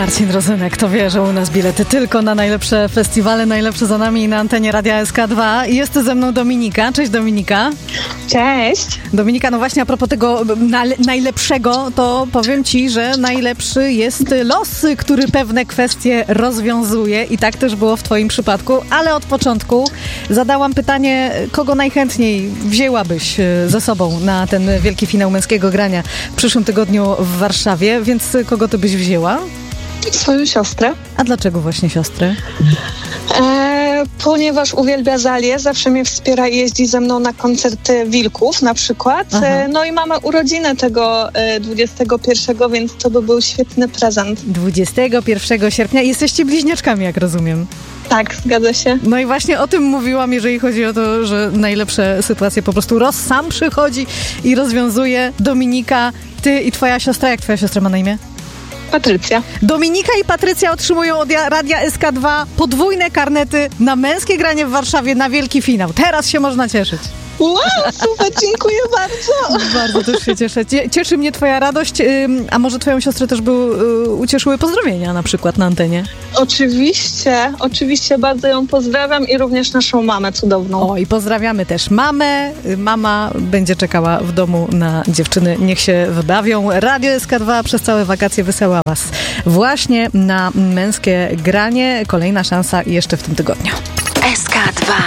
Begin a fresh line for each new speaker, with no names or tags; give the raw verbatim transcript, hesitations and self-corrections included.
Marcin Rozynek to wie, że u nas bilety tylko na najlepsze festiwale, najlepsze za nami na antenie Radia S K dwa. I jest tu ze mną Dominika. Cześć Dominika.
Cześć.
Dominika, no właśnie a propos tego na, najlepszego, to powiem Ci, że najlepszy jest los, który pewne kwestie rozwiązuje i tak też było w Twoim przypadku, ale od początku zadałam pytanie, kogo najchętniej wzięłabyś ze sobą na ten wielki finał męskiego grania w przyszłym tygodniu w Warszawie, więc kogo Ty byś wzięła?
Swoją siostrę.
A dlaczego właśnie siostrę?
E, ponieważ uwielbia Zalię, zawsze mnie wspiera i jeździ ze mną na koncerty Wilków na przykład. E, no i mamy urodziny tego e, dwudziestego pierwszego, więc to by był świetny prezent.
dwudziestego pierwszego sierpnia. Jesteście bliźniaczkami, jak rozumiem.
Tak, zgadza się.
No i właśnie o tym mówiłam, jeżeli chodzi o to, że najlepsze sytuacje po prostu Roz sam przychodzi i rozwiązuje. Dominika, ty i twoja siostra, jak twoja siostra ma na imię?
Patrycja.
Dominika i Patrycja otrzymują od Radia S K dwa podwójne karnety na męskie granie w Warszawie na wielki finał. Teraz się można cieszyć.
Wow, super, dziękuję bardzo.
Bardzo też się cieszę. Cieszy mnie twoja radość, a może twoją siostrę też by ucieszyły pozdrowienia na przykład na antenie?
Oczywiście, oczywiście bardzo ją pozdrawiam i również naszą mamę cudowną.
O, i pozdrawiamy też mamę. Mama będzie czekała w domu na dziewczyny. Niech się wybawią. Radio S K dwa przez całe wakacje wysyła was właśnie na męskie granie. Kolejna szansa jeszcze w tym tygodniu.
S K dwa.